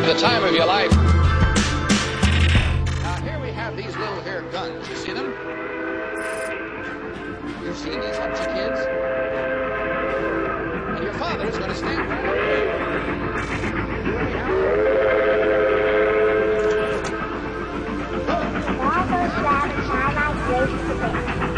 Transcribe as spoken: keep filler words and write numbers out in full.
the time of your life. Now here we have these little hair guns. You see them? You've seen these, haven't you, kids? And your father is going to stand right